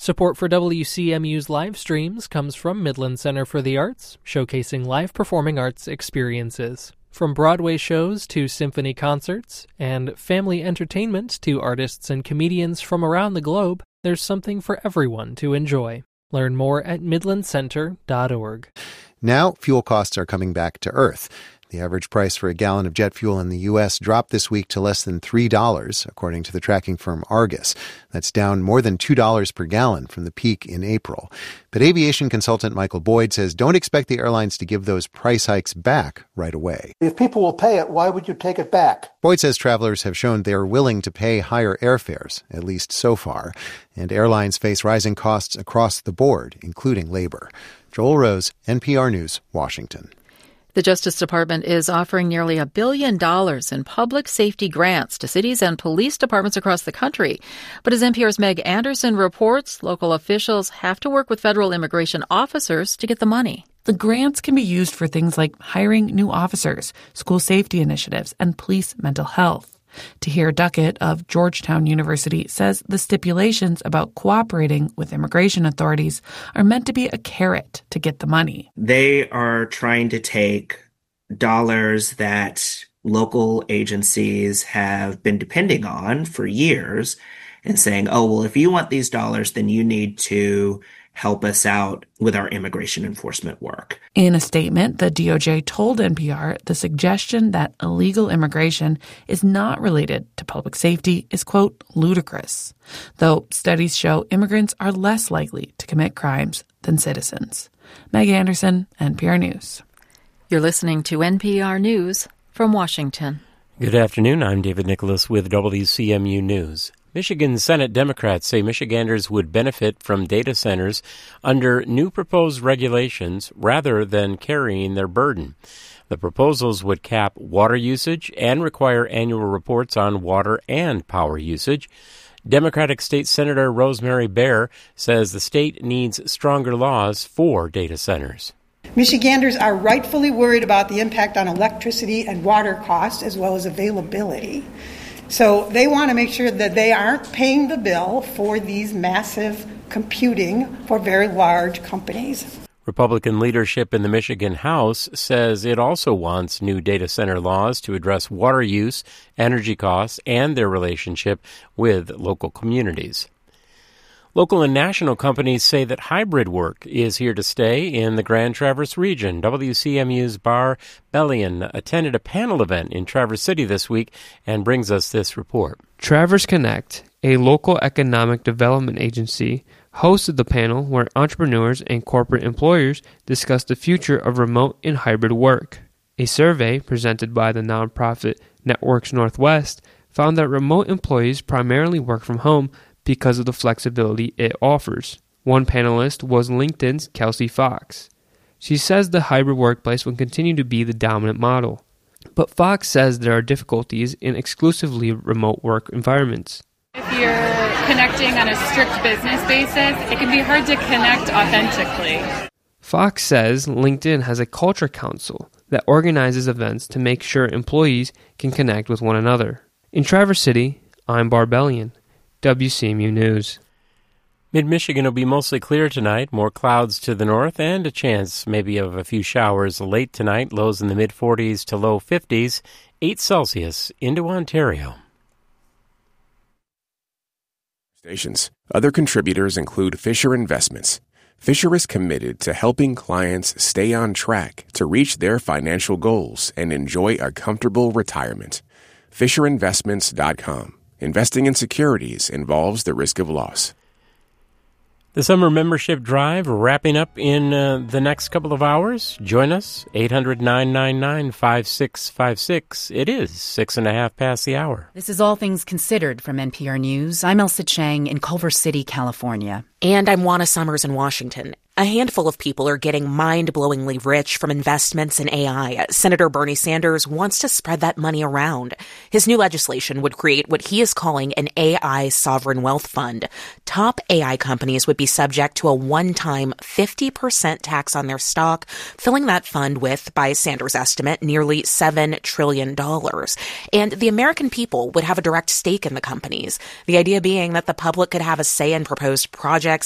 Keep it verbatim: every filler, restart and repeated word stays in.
Support for W C M U's live streams comes from Midland Center for the Arts, showcasing live performing arts experiences. From Broadway shows to symphony concerts, and family entertainment to artists and comedians from around the globe, there's something for everyone to enjoy. Learn more at midland center dot org. Now, fuel costs are coming back to earth. The average price for a gallon of jet fuel in the U S dropped this week to less than three dollars, according to the tracking firm Argus. That's down more than two dollars per gallon from the peak in April. But aviation consultant Michael Boyd says don't expect the airlines to give those price hikes back right away. If people will pay it, why would you take it back? Boyd says travelers have shown they are willing to pay higher airfares, at least so far. And airlines face rising costs across the board, including labor. Joel Rose, N P R News, Washington. The Justice Department is offering nearly a billion dollars in public safety grants to cities and police departments across the country. But as N P R's Meg Anderson reports, local officials have to work with federal immigration officers to get the money. The grants can be used for things like hiring new officers, school safety initiatives, and police mental health. Tahir Duckett of Georgetown University says the stipulations about cooperating with immigration authorities are meant to be a carrot to get the money. They are trying to take dollars that local agencies have been depending on for years and saying, oh, well, if you want these dollars, then you need to help us out with our immigration enforcement work. In a statement, the D O J told N P R the suggestion that illegal immigration is not related to public safety is, quote, ludicrous, though studies show immigrants are less likely to commit crimes than citizens. Meg Anderson, N P R News. You're listening to N P R News from Washington. Good afternoon. I'm David Nicholas with W C M U News. Michigan Senate Democrats say Michiganders would benefit from data centers under new proposed regulations rather than carrying their burden. The proposals would cap water usage and require annual reports on water and power usage. Democratic State Senator Rosemary Baer says the state needs stronger laws for data centers. Michiganders are rightfully worried about the impact on electricity and water costs as well as availability. So they want to make sure that they aren't paying the bill for these massive computing for very large companies. Republican leadership in the Michigan House says it also wants new data center laws to address water use, energy costs, and their relationship with local communities. Local and national companies say that hybrid work is here to stay in the Grand Traverse region. W C M U's Bar Bellion attended a panel event in Traverse City this week and brings us this report. Traverse Connect, a local economic development agency, hosted the panel where entrepreneurs and corporate employers discussed the future of remote and hybrid work. A survey presented by the nonprofit Networks Northwest found that remote employees primarily work from home because of the flexibility it offers. One panelist was LinkedIn's Kelsey Fox. She says the hybrid workplace will continue to be the dominant model. But Fox says there are difficulties in exclusively remote work environments. If you're connecting on a strict business basis, it can be hard to connect authentically. Fox says LinkedIn has a culture council that organizes events to make sure employees can connect with one another. In Traverse City, I'm Bar Bellion. W C M U News. Mid-Michigan will be mostly clear tonight, more clouds to the north, and a chance maybe of a few showers late tonight, lows in the mid-forties to low fifties, eight Celsius into Ontario. Stations. Other contributors include Fisher Investments. Fisher is committed to helping clients stay on track to reach their financial goals and enjoy a comfortable retirement. Fisher Investments dot com. Investing in securities involves the risk of loss. The summer membership drive wrapping up in uh, the next couple of hours. Join us, eight hundred, nine nine nine, five six five six. It is six and a half past the hour. This is All Things Considered from N P R News. I'm Elsa Chang in Culver City, California. And I'm Juana Summers in Washington. A handful of people are getting mind-blowingly rich from investments in A I. Senator Bernie Sanders wants to spread that money around. His new legislation would create what he is calling an A I sovereign wealth fund. Top A I companies would be subject to a one-time fifty percent tax on their stock, filling that fund with, by Sanders' estimate, nearly seven trillion dollars. And the American people would have a direct stake in the companies. The idea being that the public could have a say in proposed projects